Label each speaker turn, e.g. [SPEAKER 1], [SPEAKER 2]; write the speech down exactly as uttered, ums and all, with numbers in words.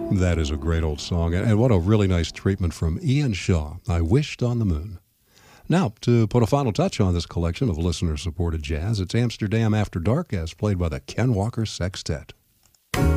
[SPEAKER 1] That is a great old song, and what a really nice treatment from Ian Shaw, I Wished on the Moon. Now, to put a final touch on this collection of listener-supported jazz, it's Amsterdam After Dark as played by the Ken Walker Sextet.